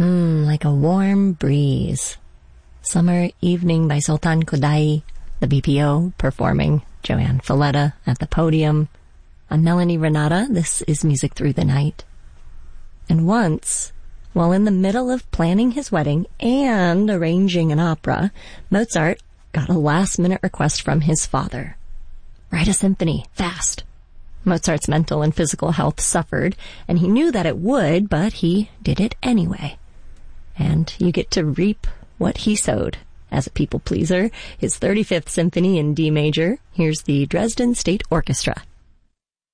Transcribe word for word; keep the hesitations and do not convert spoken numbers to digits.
Hmm, like a warm breeze. Summer Evening by Sultan Kodai, the B P O performing, Joanne Falletta at the podium. I'm Melanie Renata. This is Music Through the Night. And once, while in the middle of planning his wedding and arranging an opera, Mozart got a last-minute request from his father. Write a symphony, fast. Mozart's mental and physical health suffered, and he knew that it would, but he did it anyway. And you get to reap what he sowed. As a people pleaser, his thirty-fifth Symphony in D major, here's the Dresden State Orchestra.